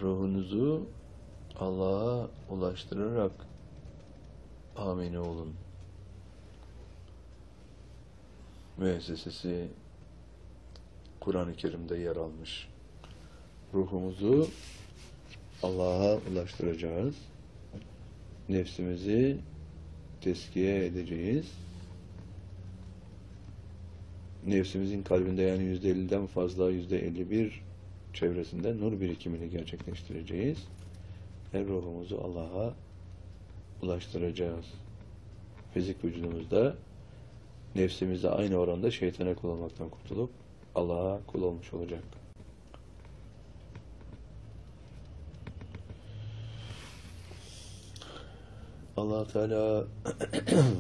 ruhunuzu Allah'a ulaştırarak amine olun. Müessesesi Kur'an-ı Kerim'de yer almış. Ruhumuzu Allah'a ulaştıracağız. Nefsimizi tezkiye edeceğiz. Nefsimizin kalbinde yani %50'den fazla %51 çevresinde nur birikimini gerçekleştireceğiz. Her ruhumuzu Allah'a ulaştıracağız. Fizik vücudumuzda nefsimizde aynı oranda şeytana kul olmaktan kurtulup Allah'a kul olmuş olacak. Allah Teala